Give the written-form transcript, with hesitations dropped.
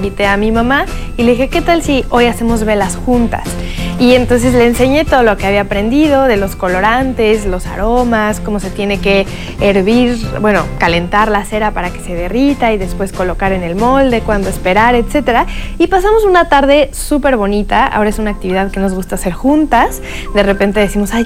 invité a mi mamá y le dije, ¿qué tal si hoy hacemos velas juntas? Y entonces le enseñé todo lo que había aprendido de los colorantes, los aromas, cómo se tiene que hervir, bueno, calentar la cera para que se derrita y después colocar en el molde, cuándo esperar, etc. Y pasamos una tarde súper bonita. Ahora es una actividad que nos gusta hacer juntas. De repente decimos, ay,